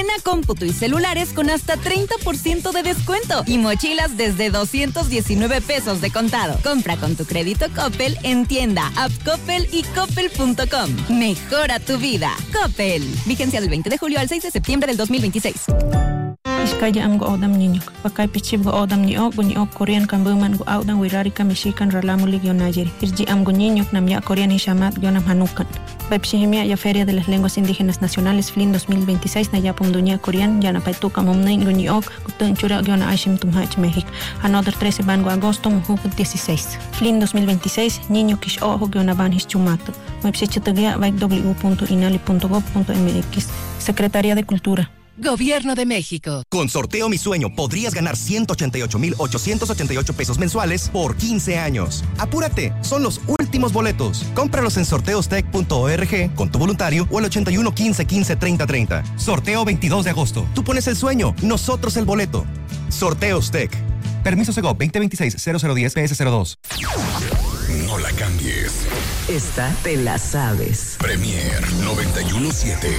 Cómputo y celulares con hasta 30% de descuento y mochilas desde 219 pesos de contado. Compra con tu crédito Coppel en tienda, app Coppel y coppel.com. Mejora tu vida. Coppel. Vigencia del 20 de julio al 6 de septiembre del 2026. Iskaya am go odam ninyuk. Pakay pichib go odam niok Korean kambuman go odam wirari kamishikan ralamuli gionayeri. Irji am go ninyuk namya Korean hishamat gionam hanukan. Pepsihimia ya Feria de las Lenguas Indígenas Nacionales FLIN 2026 na yapum dunia Korean yana paituka mumnain go niok kutun chura giona aishim tumhach México. Another 13 van go agosto muhuk 16. FLIN 2026 ninyuk ish ojo giona van hischumato. Mepsichitagia www.inali.gov.mx. Secretaría de Cultura. Gobierno de México. Con Sorteo Mi Sueño podrías ganar 188,888 pesos mensuales por 15 años. Apúrate, son los últimos boletos. Cómpralos en sorteostech.org con tu voluntario o al 81 15 15 30 30. Sorteo 22 de agosto. Tú pones el sueño, nosotros el boleto. Sorteos Tech. Permiso Segov 2026-0010 PS02. No la cambies. Esta te la sabes. Premier 91.7.